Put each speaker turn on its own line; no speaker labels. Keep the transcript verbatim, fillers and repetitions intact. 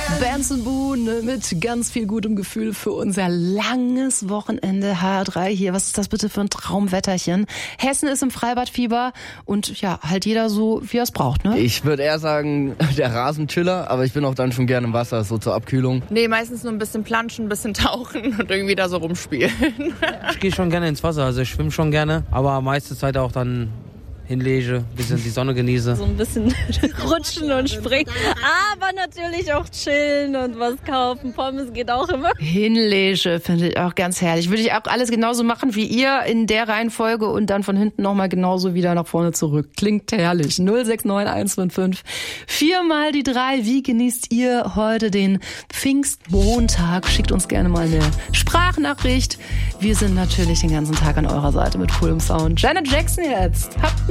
Benson Boone mit ganz viel gutem Gefühl für unser langes Wochenende. H R drei hier, was ist das bitte für ein Traumwetterchen? Hessen ist im Freibadfieber und ja, halt jeder so, wie er es braucht, ne?
Ich würde eher sagen, der Rasenchiller, aber ich bin auch dann schon gerne im Wasser, so zur Abkühlung.
Nee, meistens nur ein bisschen planschen, ein bisschen tauchen und irgendwie da so rumspielen.
Ich gehe schon gerne ins Wasser, also ich schwimme schon gerne, aber meiste Zeit auch dann hinlege, ein bisschen die Sonne genieße.
So ein bisschen rutschen und springen, aber natürlich auch chillen und was kaufen. Pommes geht auch immer.
Hinlege finde ich auch ganz herrlich. Würde ich auch alles genauso machen wie ihr in der Reihenfolge und dann von hinten nochmal genauso wieder nach vorne zurück. Klingt herrlich. null sechs neun eins fünf fünf Viermal die drei. Wie genießt ihr heute den Pfingstmontag? Schickt uns gerne mal eine Sprachnachricht. Wir sind natürlich den ganzen Tag an eurer Seite mit coolem Sound. Janet Jackson jetzt. Habt